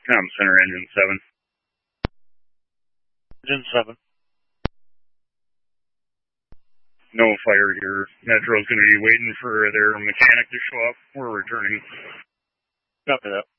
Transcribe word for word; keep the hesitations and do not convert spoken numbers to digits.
I'm center engine seven. Engine seven. No fire here. Metro's going to be waiting for their mechanic to show up. We're returning. Copy that.